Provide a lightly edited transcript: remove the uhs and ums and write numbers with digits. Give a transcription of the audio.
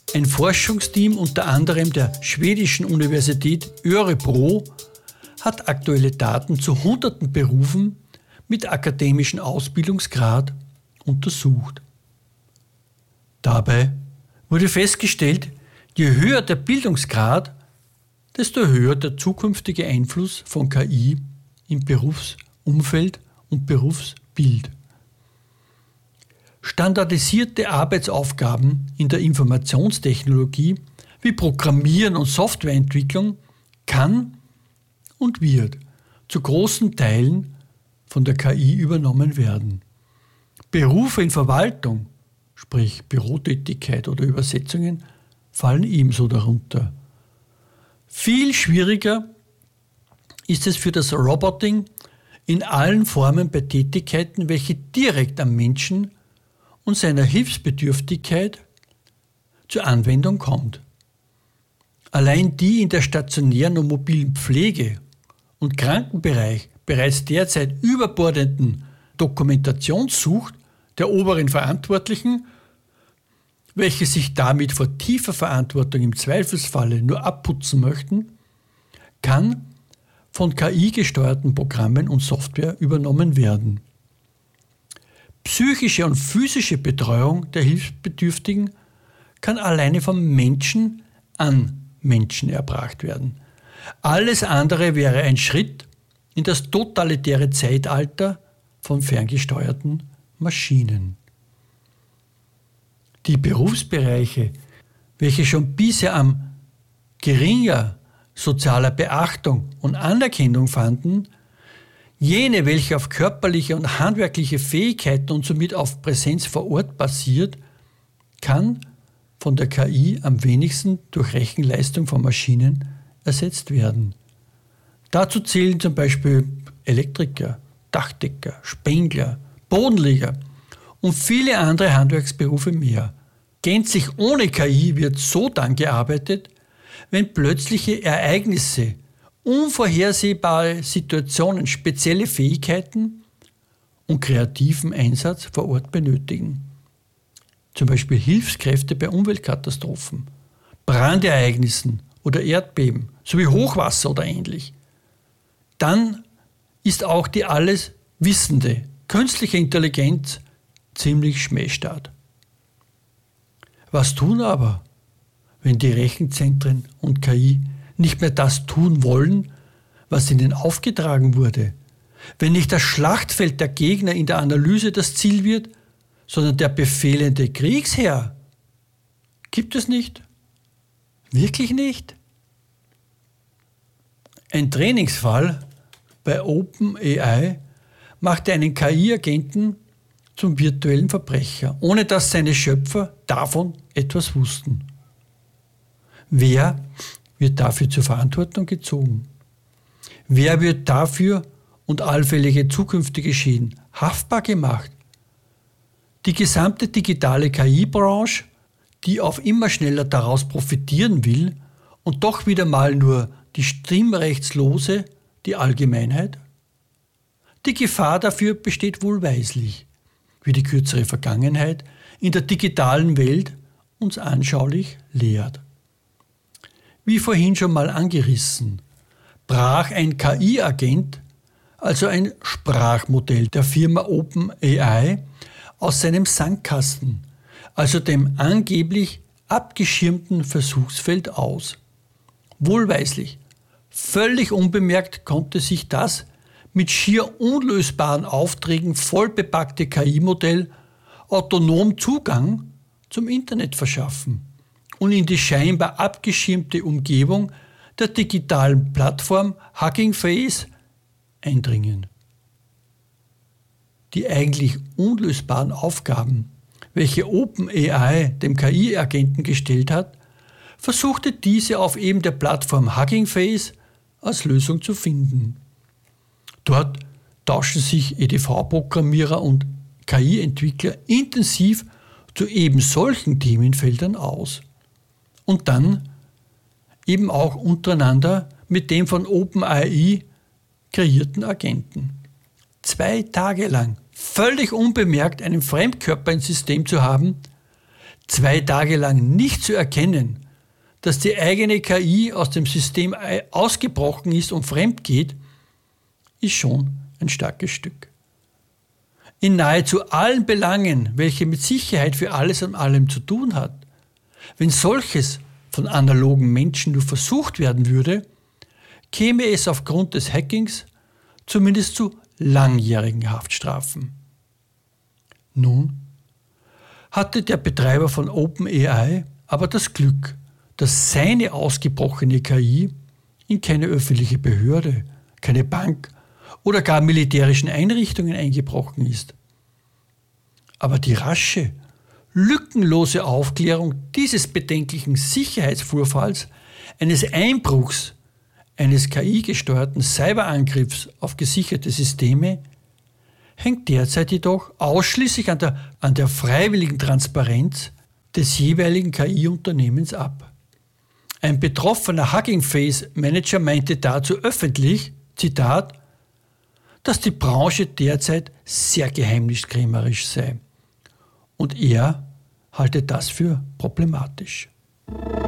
Ein Forschungsteam unter anderem der schwedischen Universität Örebro hat aktuelle Daten zu hunderten Berufen mit akademischem Ausbildungsgrad untersucht. Dabei wurde festgestellt, je höher der Bildungsgrad, desto höher der zukünftige Einfluss von KI im Berufsumfeld und Berufsbild. Standardisierte Arbeitsaufgaben in der Informationstechnologie wie Programmieren und Softwareentwicklung kann und wird zu großen Teilen von der KI übernommen werden. Berufe in Verwaltung, sprich Bürotätigkeit oder Übersetzungen, fallen ebenso darunter. Viel schwieriger ist es für das Roboting in allen Formen bei Tätigkeiten, welche direkt am Menschen und seiner Hilfsbedürftigkeit zur Anwendung kommt. Allein die in der stationären und mobilen Pflege und Krankenbereich bereits derzeit überbordenden Dokumentationssucht der oberen Verantwortlichen, welche sich damit vor tiefer Verantwortung im Zweifelsfalle nur abputzen möchten, kann von KI-gesteuerten Programmen und Software übernommen werden. Psychische und physische Betreuung der Hilfsbedürftigen kann alleine vom Menschen an Menschen erbracht werden. Alles andere wäre ein Schritt in das totalitäre Zeitalter von ferngesteuerten Maschinen. Die Berufsbereiche, welche schon bisher an geringer sozialer Beachtung und Anerkennung fanden, jene, welche auf körperliche und handwerkliche Fähigkeiten und somit auf Präsenz vor Ort basiert, kann von der KI am wenigsten durch Rechenleistung von Maschinen ersetzt werden. Dazu zählen zum Beispiel Elektriker, Dachdecker, Spengler, Bodenleger und viele andere Handwerksberufe mehr. Gänzlich ohne KI wird so dann gearbeitet, wenn plötzliche Ereignisse, unvorhersehbare Situationen spezielle Fähigkeiten und kreativen Einsatz vor Ort benötigen. Zum Beispiel Hilfskräfte bei Umweltkatastrophen, Brandereignissen oder Erdbeben sowie Hochwasser oder ähnlich. Dann ist auch die alles wissende künstliche Intelligenz ziemlich Schmähstart. Was tun aber, wenn die Rechenzentren und KI nicht mehr das tun wollen, was ihnen aufgetragen wurde? Wenn nicht das Schlachtfeld der Gegner in der Analyse das Ziel wird, sondern der befehlende Kriegsherr? Gibt es nicht? Wirklich nicht? Ein Trainingsfall bei OpenAI machte einen KI-Agenten zum virtuellen Verbrecher, ohne dass seine Schöpfer davon etwas wussten. Wer wird dafür zur Verantwortung gezogen? Wer wird dafür und allfällige zukünftige Schäden haftbar gemacht? Die gesamte digitale KI-Branche, die auf immer schneller daraus profitieren will und doch wieder mal nur die Stimmrechtslose, die Allgemeinheit? Die Gefahr dafür besteht wohlweislich, wie die kürzere Vergangenheit in der digitalen Welt uns anschaulich lehrt. Wie vorhin schon mal angerissen, brach ein KI-Agent, also ein Sprachmodell der Firma OpenAI, aus seinem Sandkasten, also dem angeblich abgeschirmten Versuchsfeld aus. Wohlweislich, völlig unbemerkt konnte sich das mit schier unlösbaren Aufträgen vollbepackte KI-Modell autonom Zugang zum Internet verschaffen und in die scheinbar abgeschirmte Umgebung der digitalen Plattform Hugging Face eindringen. Die eigentlich unlösbaren Aufgaben, welche OpenAI dem KI-Agenten gestellt hat, versuchte diese auf eben der Plattform Hugging Face als Lösung zu finden. Dort tauschen sich EDV-Programmierer und KI-Entwickler intensiv zu eben solchen Themenfeldern aus. Und dann eben auch untereinander mit dem von OpenAI kreierten Agenten. 2 Tage lang völlig unbemerkt einen Fremdkörper ins System zu haben, 2 Tage lang nicht zu erkennen, dass die eigene KI aus dem System ausgebrochen ist und fremd geht, ist schon ein starkes Stück. In nahezu allen Belangen, welche mit Sicherheit für alles und allem zu tun hat, wenn solches von analogen Menschen nur versucht werden würde, käme es aufgrund des Hackings zumindest zu langjährigen Haftstrafen. Nun hatte der Betreiber von OpenAI aber das Glück, dass seine ausgebrochene KI in keine öffentliche Behörde, keine Bank oder gar militärischen Einrichtungen eingebrochen ist. Aber die rasche, lückenlose Aufklärung dieses bedenklichen Sicherheitsvorfalls, eines Einbruchs, eines KI-gesteuerten Cyberangriffs auf gesicherte Systeme, hängt derzeit jedoch ausschließlich an der freiwilligen Transparenz des jeweiligen KI-Unternehmens ab. Ein betroffener Hugging Face Manager meinte dazu öffentlich, Zitat, dass die Branche derzeit sehr geheimniskrämerisch sei. Und er halte das für problematisch.